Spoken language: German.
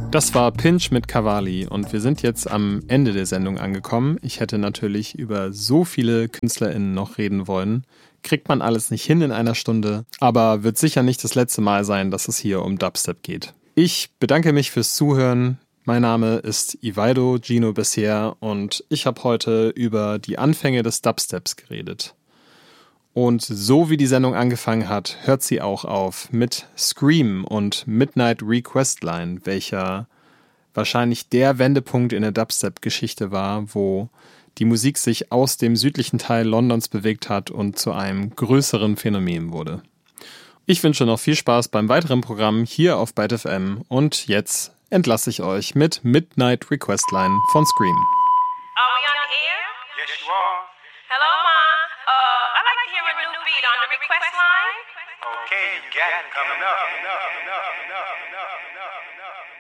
Das war Pinch mit Cavalli und wir sind jetzt am Ende der Sendung angekommen. Ich hätte natürlich über so viele KünstlerInnen noch reden wollen. Kriegt man alles nicht hin in einer Stunde, aber wird sicher nicht das letzte Mal sein, dass es hier um Dubstep geht. Ich bedanke mich fürs Zuhören. Mein Name ist Ivaldo Gino Bessier und ich habe heute über die Anfänge des Dubsteps geredet. Und so wie die Sendung angefangen hat, hört sie auch auf mit Scream und Midnight Request Line, welcher wahrscheinlich der Wendepunkt in der Dubstep-Geschichte war, wo die Musik sich aus dem südlichen Teil Londons bewegt hat und zu einem größeren Phänomen wurde. Ich wünsche noch viel Spaß beim weiteren Programm hier auf Byte FM und jetzt entlasse ich euch mit Midnight Request Line von Scream. Are we on the air? Yes, you are. Hello, Ma. I'd like to hear a new beat on the request line. Okay, you got it coming up.